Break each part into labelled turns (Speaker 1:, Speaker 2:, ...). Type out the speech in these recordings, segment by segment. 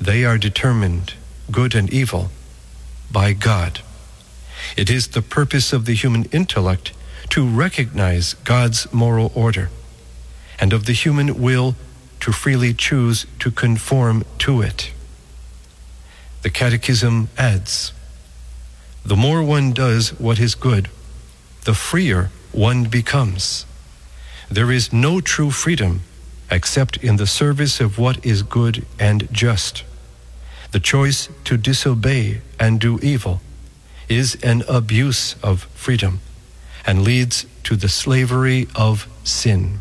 Speaker 1: They are determined, good and evil, by God. It is the purpose of the human intellect to recognize God's moral order, and of the human will to freely choose to conform to it. The Catechism adds, the more one does what is good, the freer one becomes. There is no true freedom except in the service of what is good and just. The choice to disobey and do evil is an abuse of freedom and leads to the slavery of sin.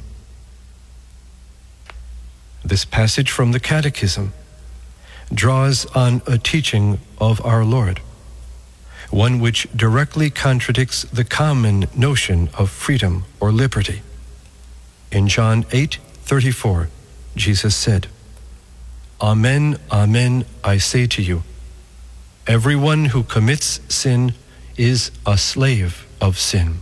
Speaker 1: This passage from the Catechism draws on a teaching of our Lord, one which directly contradicts the common notion of freedom or liberty. In John 8:34, Jesus said, Amen, amen, I say to you, everyone who commits sin is a slave of sin.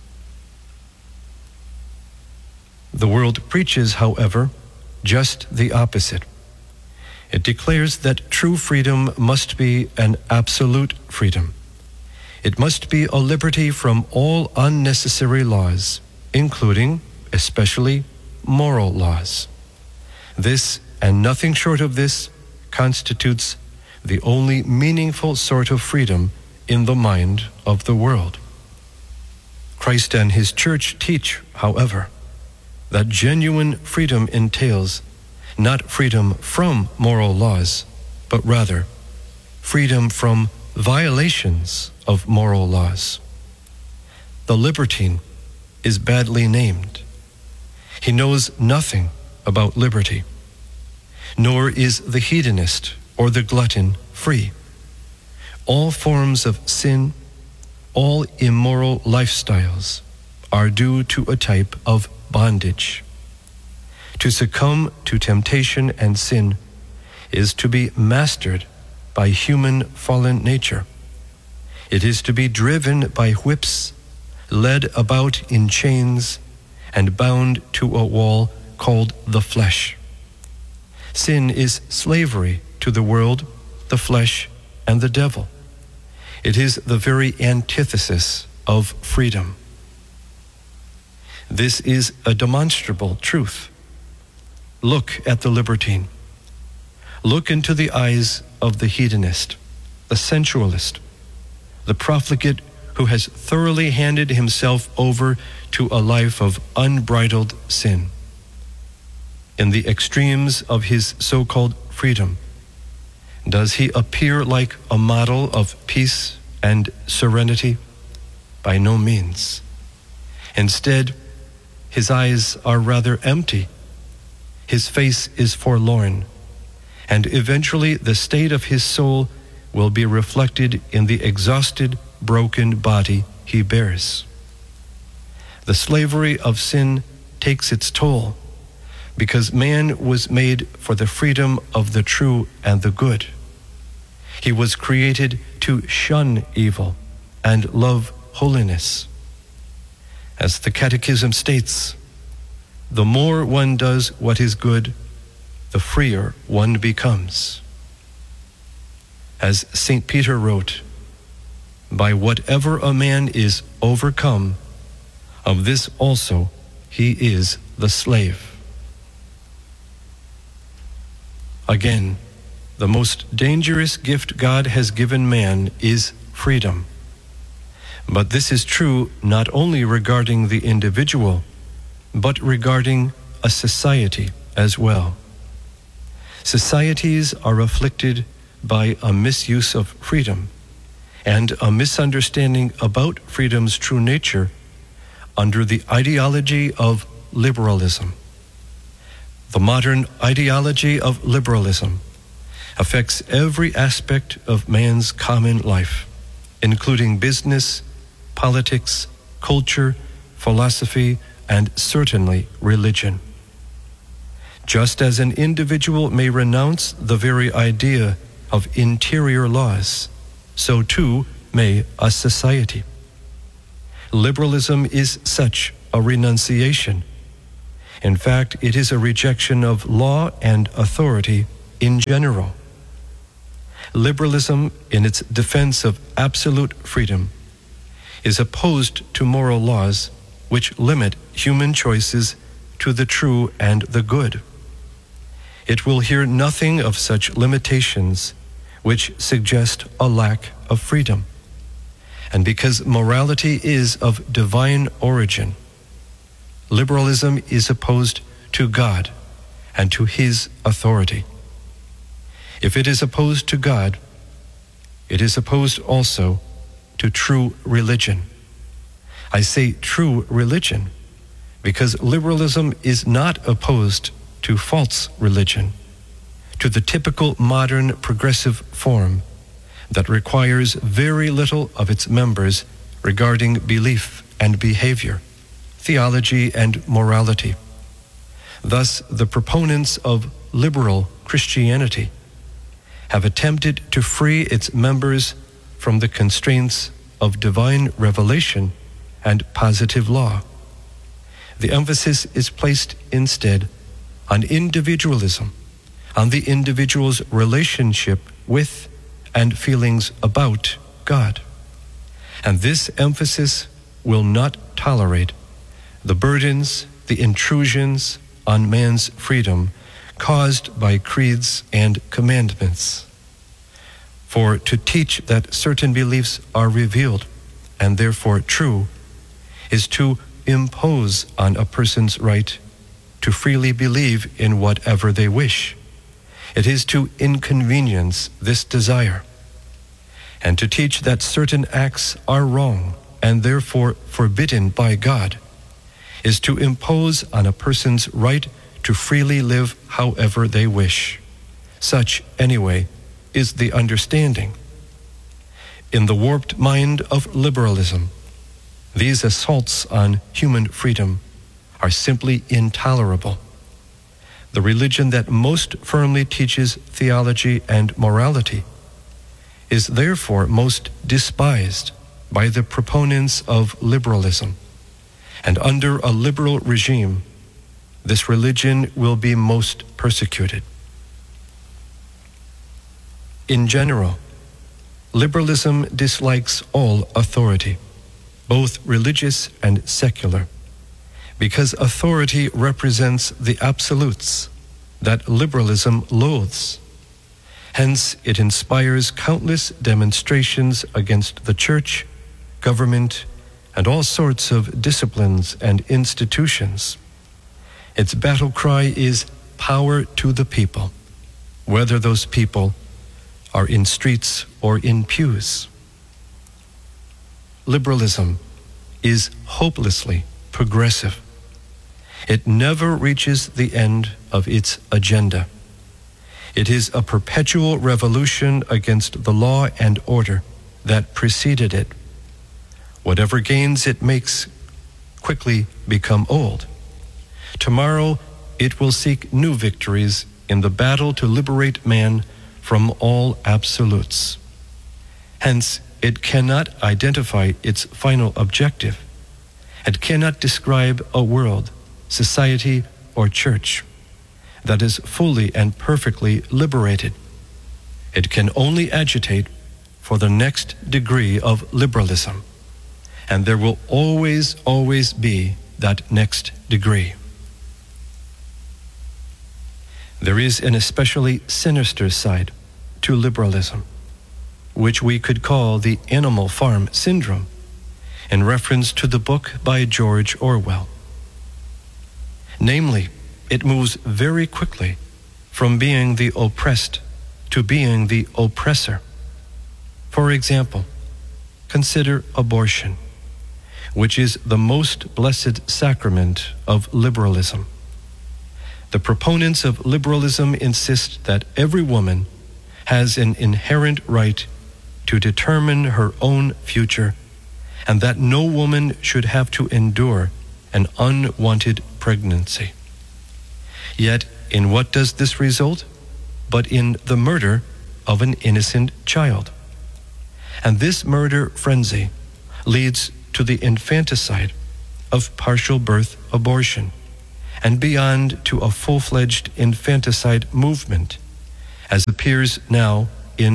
Speaker 1: The world preaches, however, just the opposite. It declares that true freedom must be an absolute freedom. It must be a liberty from all unnecessary laws, including, especially, moral laws. This, and nothing short of this, constitutes the only meaningful sort of freedom in the mind of the world. Christ and his church teach, however, that genuine freedom entails not freedom from moral laws, but rather freedom from violations of moral laws. The libertine is badly named. He knows nothing about liberty, nor is the hedonist or the glutton free. All forms of sin, all immoral lifestyles are due to a type of bondage. To succumb to temptation and sin is to be mastered by human fallen nature. It is to be driven by whips, led about in chains, and bound to a wall called the flesh. Sin is slavery to the world, the flesh, and the devil. It is the very antithesis of freedom. This is a demonstrable truth. Look at the libertine. Look into the eyes of the hedonist, the sensualist, the profligate who has thoroughly handed himself over to a life of unbridled sin. In the extremes of his so-called freedom, does he appear like a model of peace and serenity? By no means. Instead, his eyes are rather empty. His face is forlorn, and eventually the state of his soul will be reflected in the exhausted, broken body he bears. The slavery of sin takes its toll because man was made for the freedom of the true and the good. He was created to shun evil and love holiness. As the Catechism states, the more one does what is good, the freer one becomes. As St. Peter wrote, by whatever a man is overcome, of this also he is the slave. Again, the most dangerous gift God has given man is freedom. But this is true not only regarding the individual, but regarding a society as well. Societies are afflicted by a misuse of freedom and a misunderstanding about freedom's true nature under the ideology of liberalism. The modern ideology of liberalism affects every aspect of man's common life, including business, politics, culture, philosophy, and certainly religion. Just as an individual may renounce the very idea of interior laws, so too may a society. Liberalism is such a renunciation. In fact, it is a rejection of law and authority in general. Liberalism, in its defense of absolute freedom, is opposed to moral laws which limit human choices to the true and the good. It will hear nothing of such limitations which suggest a lack of freedom. And because morality is of divine origin, liberalism is opposed to God and to His authority. If it is opposed to God, it is opposed also to true religion. I say true religion because liberalism is not opposed to false religion, to the typical modern progressive form that requires very little of its members regarding belief and behavior, theology and morality. Thus, the proponents of liberal Christianity have attempted to free its members from the constraints of divine revelation and positive law. The emphasis is placed instead on individualism, on the individual's relationship with and feelings about God. And this emphasis will not tolerate the burdens, the intrusions on man's freedom caused by creeds and commandments. For to teach that certain beliefs are revealed and therefore true is to impose on a person's right to freely believe in whatever they wish. It is to inconvenience this desire. And to teach that certain acts are wrong and therefore forbidden by God is to impose on a person's right to freely live however they wish. Such, anyway, is the understanding. In the warped mind of liberalism, these assaults on human freedom are simply intolerable. The religion that most firmly teaches theology and morality is therefore most despised by the proponents of liberalism. And under a liberal regime, this religion will be most persecuted. In general, liberalism dislikes all authority, both religious and secular, because authority represents the absolutes that liberalism loathes. Hence, it inspires countless demonstrations against the church, government, and all sorts of disciplines and institutions. Its battle cry is power to the people, whether those people are in streets or in pews. Liberalism is hopelessly progressive. It never reaches the end of its agenda. It is a perpetual revolution against the law and order that preceded it. Whatever gains it makes quickly become old. Tomorrow it will seek new victories in the battle to liberate man from all absolutes. Hence, it cannot identify its final objective. It cannot describe a world, society, or church that is fully and perfectly liberated. It can only agitate for the next degree of liberalism, and there will always be that next degree. There is an especially sinister side to liberalism, which we could call the Animal Farm Syndrome, in reference to the book by George Orwell. Namely, it moves very quickly from being the oppressed to being the oppressor. For example, consider abortion, which is the most blessed sacrament of liberalism. The proponents of liberalism insist that every woman has an inherent right to determine her own future, and that no woman should have to endure an unwanted pregnancy. Yet, in what does this result? But in the murder of an innocent child. And this murder frenzy leads to the infanticide of partial birth abortion, and beyond to a full-fledged infanticide movement, as appears now in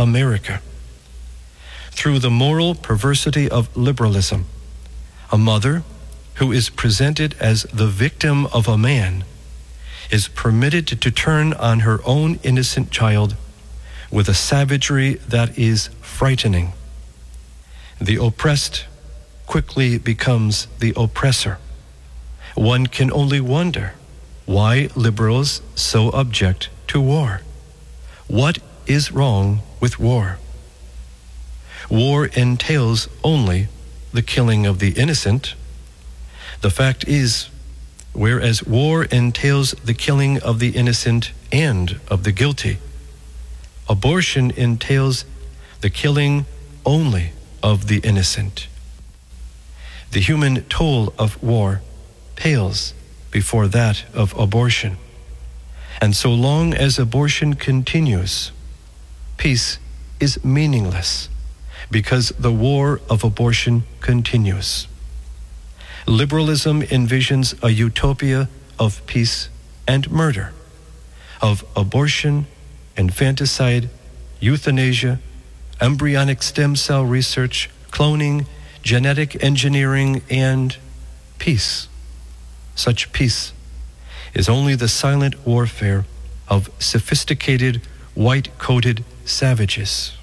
Speaker 1: America. Through the moral perversity of liberalism, a mother who is presented as the victim of a man is permitted to turn on her own innocent child with a savagery that is frightening. The oppressed quickly becomes the oppressor. One can only wonder why liberals so object to war. What is wrong with war? War entails only the killing of the innocent. The fact is, whereas war entails the killing of the innocent and of the guilty, abortion entails the killing only of the innocent. The human toll of war pales before that of abortion. And so long as abortion continues, peace is meaningless because the war of abortion continues. Liberalism envisions a utopia of peace and murder, of abortion, infanticide, euthanasia, embryonic stem cell research, cloning, genetic engineering, and peace. Such peace is only the silent warfare of sophisticated, white-coated savages.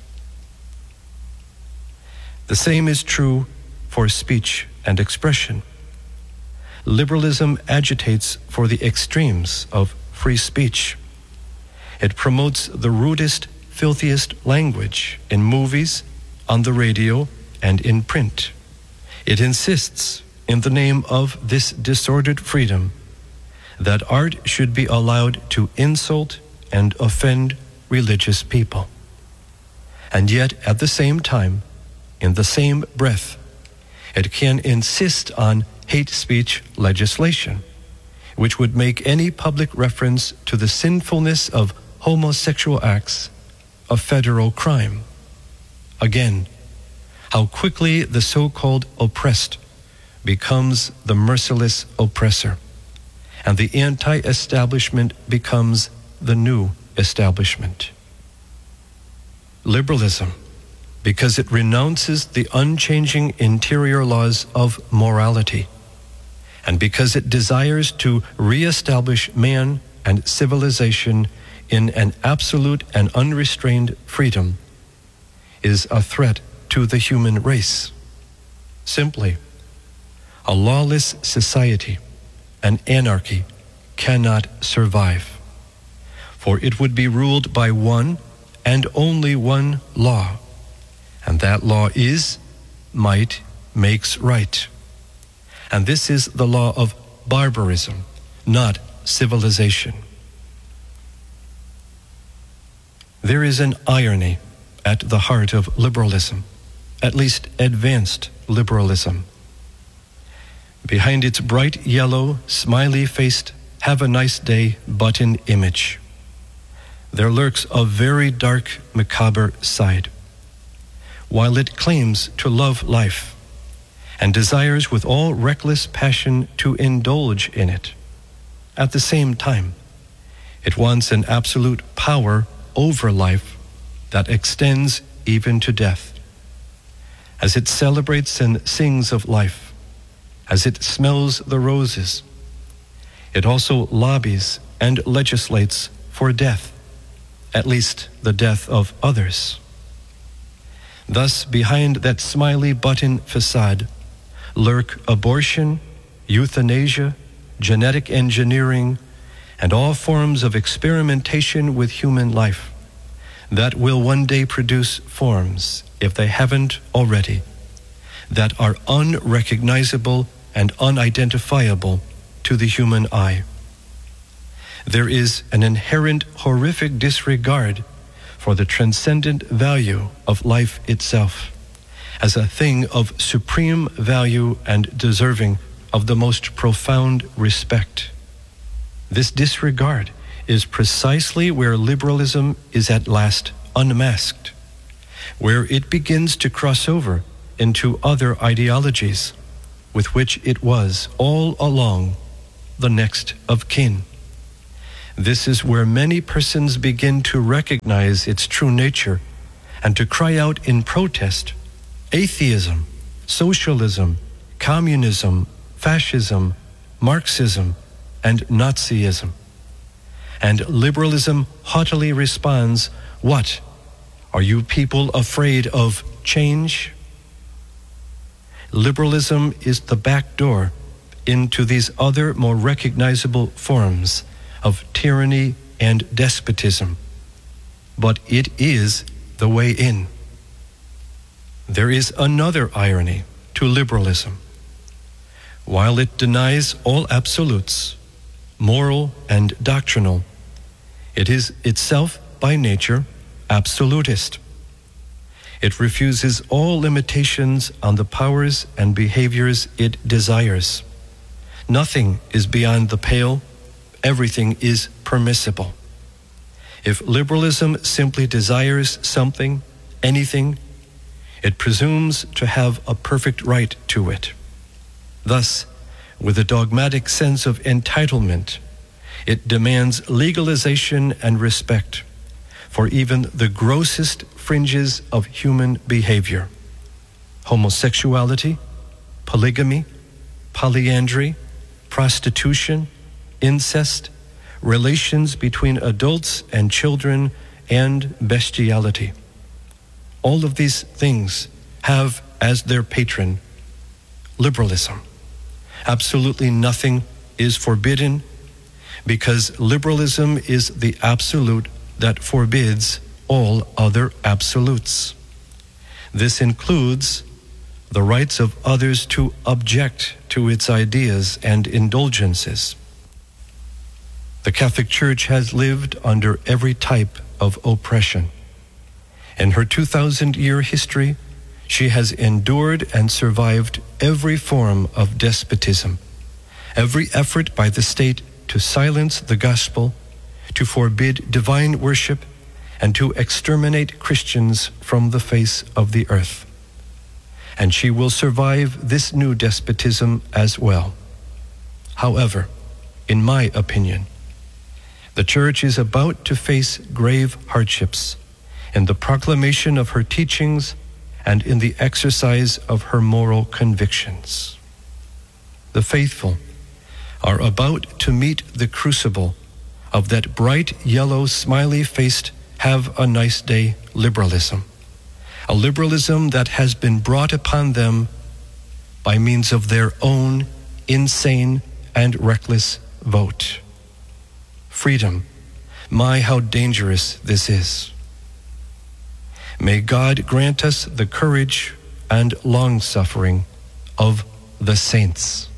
Speaker 1: The same is true for speech and expression. Liberalism agitates for the extremes of free speech. It promotes the rudest, filthiest language in movies, on the radio, and in print. It insists, in the name of this disordered freedom, that art should be allowed to insult and offend religious people. And yet, at the same time, in the same breath, it can insist on hate speech legislation, which would make any public reference to the sinfulness of homosexual acts a federal crime. Again, how quickly the so-called oppressed becomes the merciless oppressor, and the anti-establishment becomes the new establishment. Liberalism, because it renounces the unchanging interior laws of morality, and because it desires to re-establish man and civilization in an absolute and unrestrained freedom, is a threat to the human race. Simply, a lawless society, an anarchy, cannot survive, for it would be ruled by one and only one law, and that law is might makes right. And this is the law of barbarism, not civilization. There is an irony at the heart of liberalism, at least advanced liberalism. Behind its bright yellow, smiley-faced, have a nice day button image, there lurks a very dark, macabre side. While it claims to love life and desires with all reckless passion to indulge in it, at the same time, it wants an absolute power over life that extends even to death. As it celebrates and sings of life, as it smells the roses, it also lobbies and legislates for death, at least the death of others. Thus, behind that smiley button facade lurk abortion, euthanasia, genetic engineering, and all forms of experimentation with human life that will one day produce forms, if they haven't already, that are unrecognizable and unidentifiable to the human eye. There is an inherent horrific disregard for the transcendent value of life itself as a thing of supreme value and deserving of the most profound respect. This disregard is precisely where liberalism is at last unmasked, where it begins to cross over into other ideologies with which it was all along the next of kin. This is where many persons begin to recognize its true nature and to cry out in protest atheism, socialism, communism, fascism, Marxism, and Nazism. And liberalism haughtily responds, "What? Are you people afraid of change?" Liberalism is the back door into these other more recognizable forms of tyranny and despotism, but it is the way in. There is another irony to liberalism. While it denies all absolutes, moral and doctrinal, it is itself by nature absolutist. It refuses all limitations on the powers and behaviors it desires. Nothing is beyond the pale, everything is permissible. If liberalism simply desires something, anything, it presumes to have a perfect right to it. Thus, with a dogmatic sense of entitlement, it demands legalization and respect for even the grossest fringes of human behavior: homosexuality, polygamy, polyandry, prostitution, incest, relations between adults and children, and bestiality. All of these things have as their patron liberalism. Absolutely nothing is forbidden, because liberalism is the absolute that forbids all other absolutes. This includes the rights of others to object to its ideas and indulgences. The Catholic Church has lived under every type of oppression. In her 2,000-year history, she has endured and survived every form of despotism, every effort by the state to silence the gospel, to forbid divine worship, and to exterminate Christians from the face of the earth. And she will survive this new despotism as well. However, in my opinion, the Church is about to face grave hardships in the proclamation of her teachings and in the exercise of her moral convictions. The faithful are about to meet the crucible of that bright yellow smiley-faced have a nice day liberalism, a liberalism that has been brought upon them by means of their own insane and reckless vote. Freedom, my, how dangerous this is. May God grant us the courage and long-suffering of the saints.